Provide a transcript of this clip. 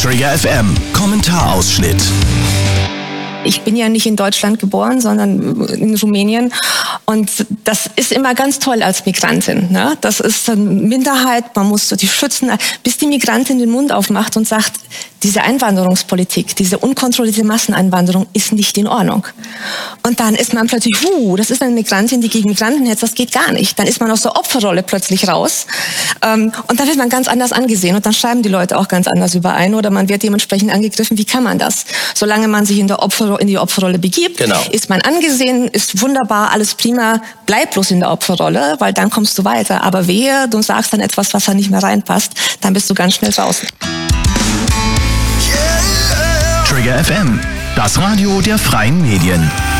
Trigger FM, Kommentarausschnitt. Ich bin ja nicht in Deutschland geboren, sondern in Rumänien. Und das ist immer ganz toll als Migrantin. Ne? Das ist eine Minderheit, man muss die schützen, bis die Migrantin den Mund aufmacht und sagt, diese Einwanderungspolitik, diese unkontrollierte Masseneinwanderung ist nicht in Ordnung. Und dann ist man plötzlich, das ist eine Migrantin, die gegen Migranten hetzt, das geht gar nicht. Dann ist man aus der Opferrolle plötzlich raus. Und dann wird man ganz anders angesehen und dann schreiben die Leute auch ganz anders überein oder man wird dementsprechend angegriffen. Wie kann man das? Solange man sich in die Opferrolle begibt, ist man angesehen, ist wunderbar, alles prima, bleib bloß in der Opferrolle, weil dann kommst du weiter. Aber wehe, du sagst dann etwas, was da nicht mehr reinpasst, dann bist du ganz schnell draußen. Trigger FM, das Radio der freien Medien.